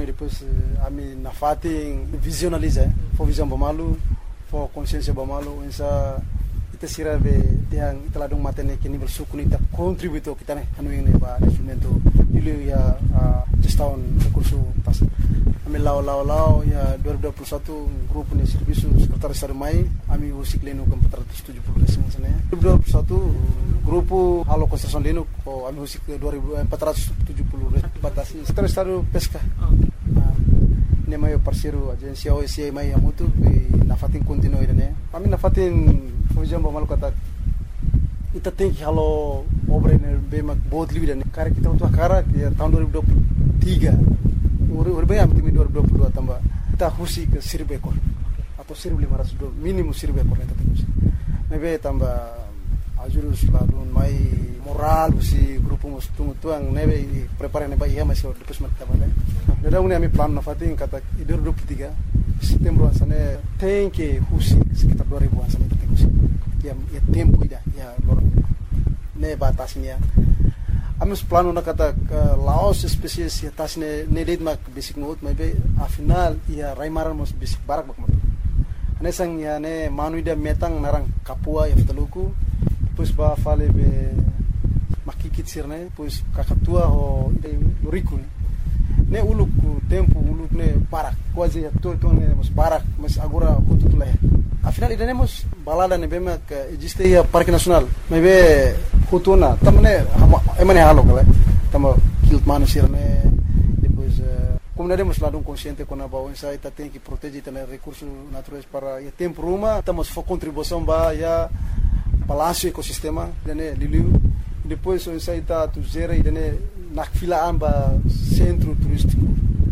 e depois ami na fatin visionaliza, for visão bamalu, for consciência bamalu, essa ita sira be tiang ita ladong matene ke nível suku ita contributo kita ne anu ini ba instrumento ilu ya gestão recurso pas ami lau ya 2021 grupo de serviço secretário de Estado mai ami usik leno com 470 resim sana 2021 grupo halo construção leno ko ami usik 470 batasi secretário de Estado pesca ne mai parceiro agência OSI mai amutu na fatin continue ne ami na fatin Fujam bamal kata ita tem que halo obra ne be mak बहुत लिविड ने cara kita untuk cara ya tahun 2023 urbe am timi 2022 tambah kita husi ke 1000 ekor atau 1500 minimum 1000 ekor ne tapi mebe tambah ajurus ladun mai moral si grupo mus tuang nebe prepare ne ba ia masih depois mat tambah ne da uni ami plan na fatin kata 2023 setembro asane tem que husi sekitar 2000 asane tem husi ya tempo ida ya lorong ne batasnya amus plano na kata laos spesies ya tasne ne led mak basic note maybe afinal ya raimaran mos basic barak mak matu ane sang ya ne manu ida metang narang kapua ya ftaluku depois ba fale be makikit sirne depois kakatua ho loriku ne uluk tempo uluk ne barak quase ya to ne mos barak mas agora kututula afinal iremos balada ne bema que existe ya parque nacional maybe hutuna tamne emane halo kala tamo kilt manu sirne depois comunidades lá consciente com a boa insight tem que proteger também recursos naturais para o tempo ruma estamos for contribuição ba ya balanço ecosistema dene liliu depois o insight tu gera e dene na fila amba centro turístico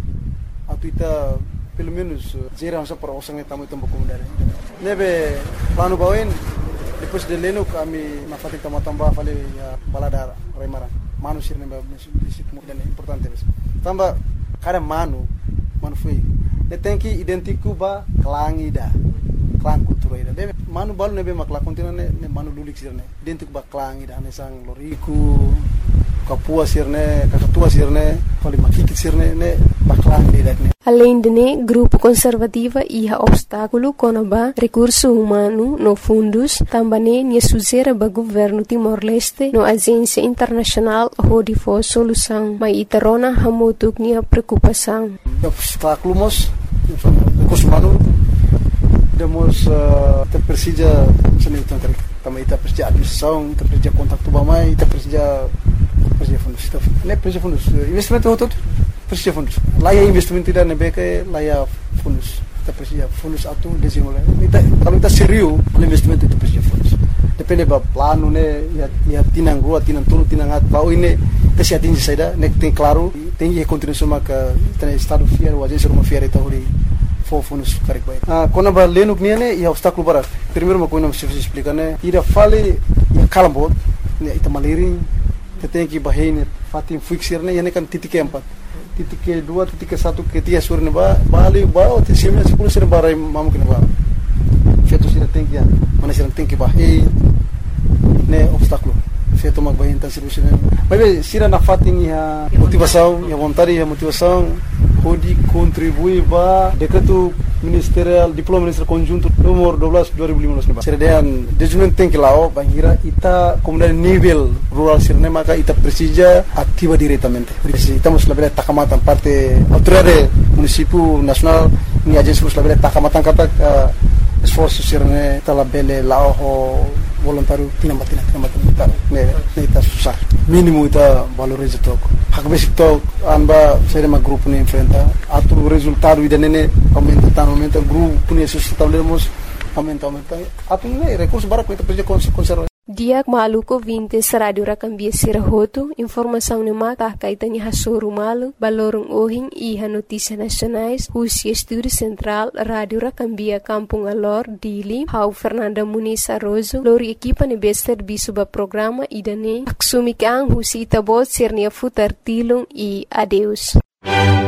atuita pelo menos gera essa para os sangue tamu tambo comunidade nebe plano bawen depois de leno kami na fatin tamba fale ya balada remara manu sirne ba disitu dan importante bes tamba kada manu foi ne tem que identificar ba klangida klang kultura ida de manu balu nebe makla kontina ne manu lulik sirne identificar ba klangida ne sang loriku kapua sirne kakatua sirne fale makikit sirne ne baklang ida ne. Além de ne, grupo conservativa ia obstáculo conaba recurso humano no fundos, também ne suzera ba governo Timor-Leste no agência internacional hodi for solução, mas itarona hamutuk nia preocupação. Obstáculo mos recurso humano demos te precisa senitan kari também te precisa administração, te precisa contato bamai, te precisa fundos, ne precisa fundos investimento todo precisa fundos. Lá é investimento tidak nebeke, lá é fundos. Kita precisa fundos atu desenvolver. Kalau kita serius, investimento itu precisa fundos. Depende ba plano ne, ya tinang rua, tinang tulu, tinang at. Bau ini precisa atingir saida, ne tem claro, tem que continuar sama ke tem estado fiar, o agência rumah fiar itu hori for fundos karik baik. Quando ba lenuk nia ne, ya obstáculo barat. Primeiro ma koina mesti explicar ne, ira fale ya kalambot, ne ita maliring, tem que bahine fatin fixir ne, ya ne kan titik empat. Titik kedua, titik ke-1, ke-3 surne ba bali ba o tisimnya 10 surne barai mamu kena ba feto sira tengki ya mana sira tengki ba ne obstáculo feto mag ba intensiv sira mas sira na fatin ya motivação ya vontade ya motivação pode contribuir ba decreto ministerial diploma ministerial conjunto nomor 12 2015 ne ba sira dan dejumen tengki lao bangira ita comunidade nível rural sirne maka ita precisa ativa diretamente estamos la bela takamatan parte autoridade município nacional ni agência la bela takamatan kata esforço sirne tala bele lao voluntário tinambatina ne ita susah mínimo ita valoriza tok hak basic tok anba sere ma grupo ne enfrenta atu resultado ida nene aumenta grupo ne sustentaremos aumenta atu ne recurso bara ko ita precisa conservar. Diak maluko 20 Radio Rakambia Sirahoto, informação ne mata kaitani hasoru malu, balorong ohing iha notícias nacionais, Husi Estúdio Central, Radio Rakambia Kampung Alor, Dili, Hau Fernanda Muniz Arrozo, lori equipa ne bester bisuba programa idane, aksumi kang Husi Itabot Sernia Futar Tilung e adeus.